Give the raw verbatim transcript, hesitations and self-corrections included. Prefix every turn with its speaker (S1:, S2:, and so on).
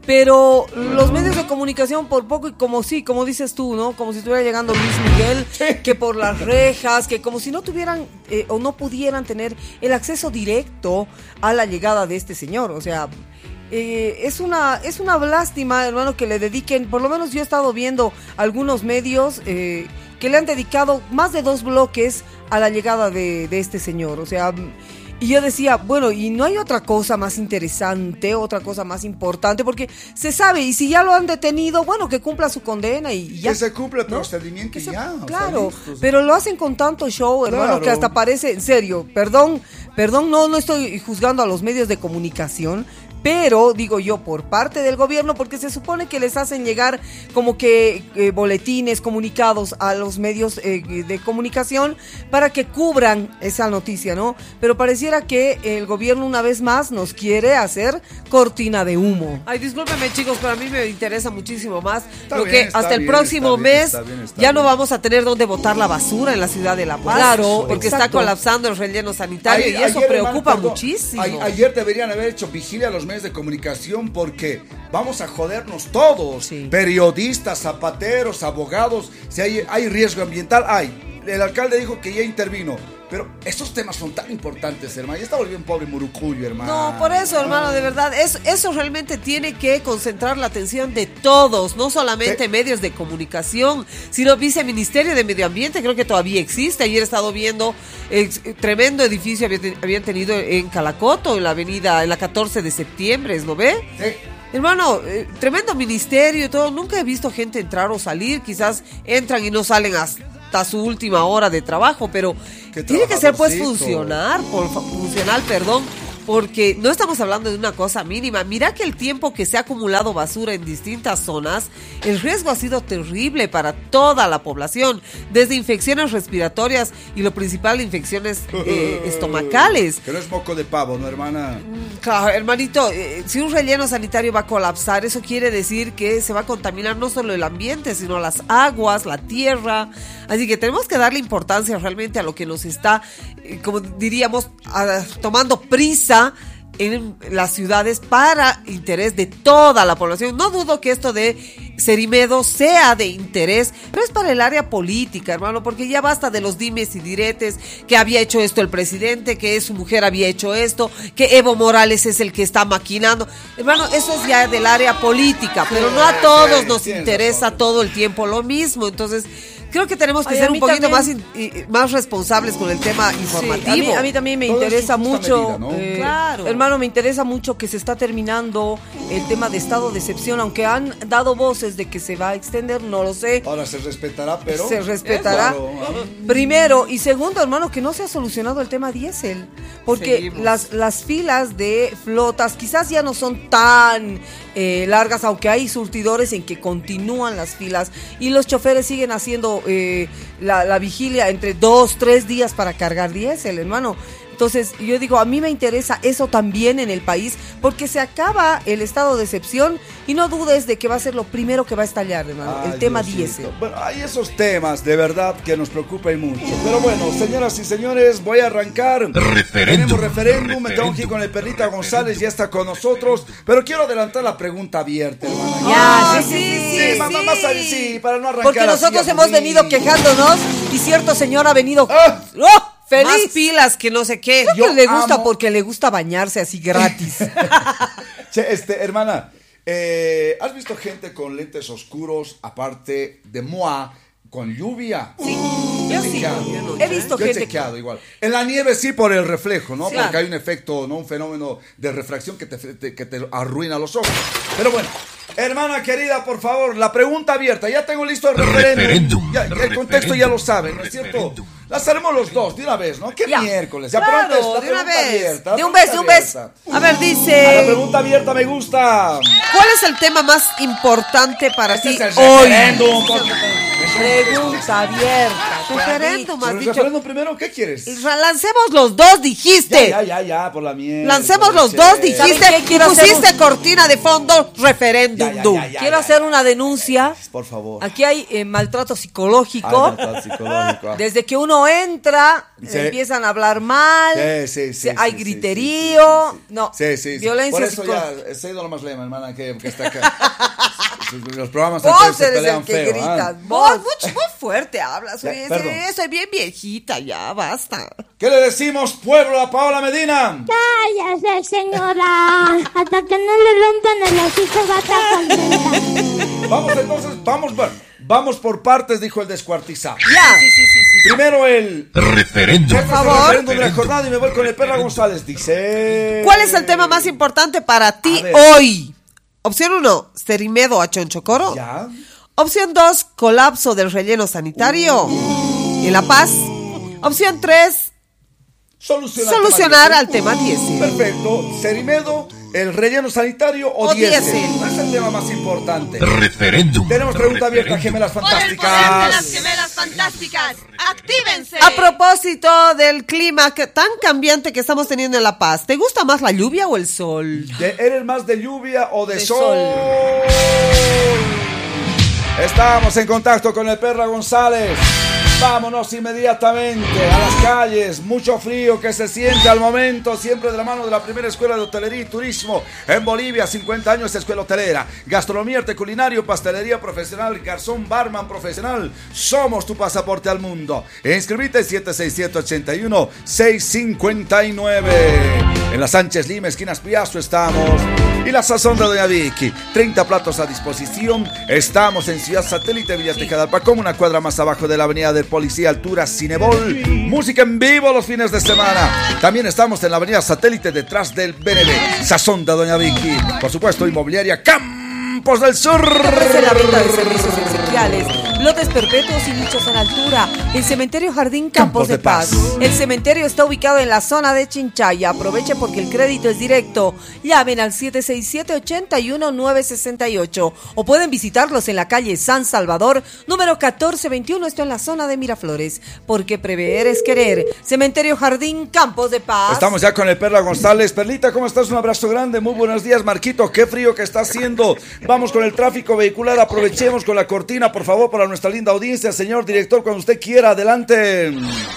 S1: pero los medios de comunicación por poco y como sí, como dices tú, ¿no? Como si estuviera llegando Luis Miguel, que por las rejas, que como si no tuvieran eh, o no pudieran tener el acceso directo a la llegada de este señor, o sea... Eh, es una es una lástima, hermano, que le dediquen, por lo menos yo he estado viendo algunos medios eh, que le han dedicado más de dos bloques a la llegada de, de este señor, o sea, y yo decía, bueno, y no hay otra cosa más interesante, otra cosa más importante, porque se sabe, y si ya lo han detenido, bueno, que cumpla su condena y ya.
S2: Que se cumpla el
S1: ¿no?
S2: procedimiento y
S1: se,
S2: ya.
S1: Claro,
S2: o sea, listo.
S1: Pero lo hacen con tanto show, hermano,
S2: Claro.
S1: que hasta parece, en serio, perdón, perdón, no, no estoy juzgando a los medios de comunicación, pero digo yo por parte del gobierno, porque se supone que les hacen llegar como que eh, boletines, comunicados a los medios eh, de comunicación para que cubran esa noticia, ¿no? Pero pareciera que el gobierno una vez más nos quiere hacer cortina de humo.
S3: Ay, discúlpeme, chicos, pero a mí me interesa muchísimo más
S2: Está
S3: lo
S2: bien,
S3: que
S2: está
S3: hasta el
S2: bien,
S3: próximo
S2: está bien,
S3: mes
S2: está bien, está
S3: ya
S2: bien.
S3: no vamos a tener dónde botar la basura en la ciudad de La Paz.
S1: Claro,
S3: porque
S1: exacto.
S3: está colapsando el relleno sanitario
S2: Ayer-
S3: y eso
S2: ayer,
S3: preocupa
S2: hermano, perdón,
S3: muchísimo.
S2: a- ayer deberían haber hecho vigilia a los medios de comunicación porque vamos a jodernos todos.
S1: Sí.
S2: Periodistas, zapateros, abogados. Si hay, hay riesgo ambiental, hay. El alcalde dijo que ya intervino. Pero esos temas son tan importantes, hermano. Ya está volviendo pobre Murucuyo, hermano.
S3: No, por eso, hermano, de verdad, eso, eso realmente tiene que concentrar la atención de todos, no solamente
S2: Sí.
S3: medios de comunicación, sino viceministerio de Medio Ambiente, creo que todavía existe. Ayer he estado viendo el tremendo edificio había te- habían tenido en Calacoto, en la avenida, en la catorce de septiembre, ¿no ve?
S2: Sí.
S3: Hermano, eh, tremendo ministerio y todo, nunca he visto gente entrar o salir, quizás entran y no salen hasta su última hora de trabajo, pero
S2: Qué
S3: tiene que ser pues
S2: trabajadorcito.
S3: funcionar, por, fa- funcional, perdón, porque no estamos hablando de una cosa mínima. Mira que el tiempo que se ha acumulado basura en distintas zonas, el riesgo ha sido terrible para toda la población, desde infecciones respiratorias y lo principal, infecciones eh, estomacales.
S2: Que no es moco de pavo, ¿no, hermana?
S3: Claro, hermanito, eh, si un relleno sanitario va a colapsar, eso quiere decir que se va a contaminar no solo el ambiente, sino las aguas, la tierra. Así que tenemos que darle importancia realmente a lo que nos está, eh, como diríamos, a- tomando prisa en las ciudades para interés de toda la población. No dudo que esto de Cerimedo sea de interés, pero es para el área política, hermano, porque ya basta de los dimes y diretes, que había hecho esto el presidente, que su mujer había hecho esto, que Evo Morales es el que está maquinando. Hermano, eso es ya del área política, pero no a todos nos
S2: tienes
S3: interesa
S2: razón.
S3: todo el tiempo lo mismo. Entonces, creo que tenemos que
S1: Ay, a
S3: ser un
S1: mí
S3: poquito más,
S1: también.
S3: in- y- más responsables con el tema
S1: Sí,
S3: informativo.
S1: a, mí, a mí también me
S2: Todo en
S1: interesa
S2: su justa
S1: mucho,
S2: medida, ¿no?
S1: eh,
S3: Claro.
S1: hermano, me interesa mucho que se está terminando el tema de estado de excepción, aunque han dado voces de que se va a extender, no lo sé,
S2: Ahora se respetará, pero...
S1: se respetará.
S2: Claro, ah.
S1: Primero, y segundo, hermano, que no se ha solucionado el tema diésel, porque
S3: Seguimos.
S1: las, las filas de flotas quizás ya no son tan eh, largas, aunque hay surtidores en que continúan las filas y los choferes siguen haciendo eh, la, la vigilia entre dos, tres días para cargar diésel, hermano. Entonces, yo digo, a mí me interesa eso también en el país, porque se acaba el estado de excepción y no dudes de que va a ser lo primero que va a estallar, hermano,
S2: Ay,
S1: el tema
S2: Diosito.
S1: diésel.
S2: Bueno, hay esos temas de verdad que nos preocupan mucho. Pero bueno, señoras y señores, voy a arrancar.
S4: Referéndum.
S2: Tenemos referéndum, me tengo que ir
S4: Referéndum.
S2: con el Perlita González, ya está con nosotros. Pero quiero adelantar la pregunta abierta, hermana.
S1: Ya,
S3: Ah,
S1: sí, sí,
S2: Sí, mamá, más al- sí, para no arrancar
S1: Porque
S2: así,
S1: nosotros hemos
S2: aburrido.
S1: venido quejándonos y cierto señor ha venido
S2: Ah.
S1: ¡oh!
S3: Más
S1: feliz.
S3: pilas que no sé qué.
S1: Creo que
S2: Yo
S1: le gusta
S2: amo-
S1: porque le gusta bañarse así gratis.
S2: Che, este, hermana, eh, ¿has visto gente con lentes oscuros, aparte de Moa, con lluvia?
S1: Sí, yo sí.
S2: chequeado.
S1: He visto
S2: Yo he
S1: gente.
S2: chequeado igual. En la nieve sí por el reflejo, ¿no?
S1: Sí.
S2: Porque
S1: Claro.
S2: hay un efecto, ¿no? Un fenómeno de refracción que te, te- que te arruina los ojos. Pero bueno, hermana querida, por favor, la pregunta abierta. Ya tengo listo el referéndum.
S4: Referéndum.
S2: Ya, el contexto ya lo saben, ¿no es cierto?
S4: Referéndum.
S2: La haremos los dos, de una vez, ¿no? ¿Qué
S1: Ya.
S2: miércoles? Ya,
S3: Claro,
S2: pero antes, la
S3: de una
S2: pregunta
S3: vez.
S2: abierta, la
S1: De un beso, de un
S2: pregunta
S1: beso.
S2: abierta.
S3: A ver,
S2: A la
S3: dice,
S2: pregunta abierta me gusta.
S3: ¿cuál es el tema más importante para
S2: Este
S3: ti
S2: es el
S3: hoy?
S2: referéndum. porque-
S1: Pregunta abierta.
S3: Referéndum, has
S2: ¿El
S3: dicho.
S2: referéndum primero? ¿Qué quieres?
S3: Lancemos los dos, dijiste.
S2: Ya, ya, ya, ya, por la mierda.
S3: Lancemos los
S2: che.
S3: dos,
S1: ¿Saben
S3: dijiste.
S1: qué? Quiero hacer
S3: Pusiste
S1: un-
S3: cortina de fondo, referéndum.
S2: Ya, ya,
S3: du.
S2: ya, ya.
S1: Quiero hacer una denuncia.
S2: Por favor.
S1: Aquí hay eh, maltrato
S2: Ay,
S1: psicológico.
S2: maltrato psicológico.
S1: Desde que uno entra,
S2: Sí.
S1: empiezan a hablar mal.
S2: Sí, sí, sí,
S1: se- hay
S2: sí, sí,
S1: griterío.
S2: sí, sí, sí.
S1: No,
S2: Sí, sí, sí.
S1: violencia
S2: Por eso
S1: psicológica.
S2: ya he ido lo más lema, hermana, que, que está acá. Los programas
S1: Vos
S2: anteriores se
S1: eres
S2: pelean
S1: el que
S2: feo,
S1: gritas.
S2: ¿ah?
S1: Vos, muy, muy fuerte hablas.
S2: Ya,
S1: oye,
S2: perdón.
S3: Sí, soy bien viejita, ya, basta.
S2: ¿Qué le decimos, pueblo, a Paola Medina?
S5: Cállate, señora. Hasta que no le rompan el hocico va a estar contenta.
S2: Vamos entonces, vamos, bueno, vamos por partes, dijo el descuartizado.
S1: Ya. Sí, sí, sí, sí.
S2: Primero el
S4: Referéndum.
S2: por
S3: favor.
S2: referéndum de la jornada y me voy con el Perla González. Dice.
S3: ¿Cuál es el tema más importante para ti
S2: A ver.
S3: hoy? Opción uno, Cerimedo a Chonchocoro.
S2: Ya.
S3: Opción dos, colapso del relleno sanitario en La Paz. Opción tres,
S2: Solucionar,
S3: solucionar
S2: tema
S3: al tema diésel.
S2: Perfecto. Cerimedo, el relleno sanitario o,
S3: O
S2: diésel.
S3: diésel.
S2: ¿Cuál es el tema más importante?
S4: Referéndum.
S2: Tenemos pregunta abierta,
S4: Referéndum.
S2: gemelas fantásticas.
S3: gemelas fantásticas, actívense. A propósito del clima que, tan cambiante que estamos teniendo en La Paz, ¿te gusta más la lluvia o el sol?
S2: De- ¿Eres más de lluvia o de,
S1: De
S2: sol?
S1: sol.
S2: Estamos en contacto con el Perla González. Vámonos inmediatamente a las calles. Mucho frío que se siente al momento. Siempre de la mano de la primera escuela de hotelería y turismo en Bolivia. cincuenta años de escuela hotelera. Gastronomía, arte culinario, pastelería profesional, garzón, barman profesional. Somos tu pasaporte al mundo. Inscribite siete seis siete, ocho uno, seis cinco nueve. En la Sánchez Lima, esquinas Piazo estamos. Y la sazón de Doña Vicky. treinta platos a disposición. Estamos en Ciudad Satélite, Villa Teja de Alpacón, una cuadra más abajo de la avenida del Policía, altura Cinebol. Música en vivo los fines de semana. También estamos en la avenida Satélite, detrás del B N B. Sazón de Doña Vicky. Por supuesto, inmobiliaria Campos del Sur.
S1: Ofrece la venta de servicios esenciales, lotes perpetuos y nichos en altura. El Cementerio Jardín Campos,
S2: Campos de
S1: de Paz.
S2: Paz.
S1: El cementerio está ubicado en la zona de Chinchaya. Aproveche porque el crédito es directo. Llamen al siete seis siete, ocho uno, nueve seis ocho o pueden visitarlos en la calle San Salvador, número catorce veintiuno. Esto en la zona de Miraflores. Porque prever es querer. Cementerio Jardín Campos de Paz.
S2: Estamos ya con el Perla González. Perlita, ¿cómo estás? Un abrazo grande. Muy buenos días, Marquito. Qué frío que está haciendo. Vamos con el tráfico vehicular. Aprovechemos con la cortina, por favor, para nuestra linda audiencia. Señor director, cuando usted quiera, adelante.